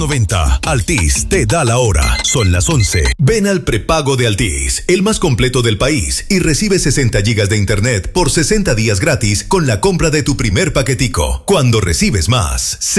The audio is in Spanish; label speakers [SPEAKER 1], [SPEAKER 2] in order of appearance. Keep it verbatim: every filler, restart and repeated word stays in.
[SPEAKER 1] noventa. Altis te da la hora. Son las once. Ven al prepago de Altis, el más completo del país, y recibe sesenta gigas de internet por sesenta días gratis con la compra de tu primer paquetico. Cuando recibes más,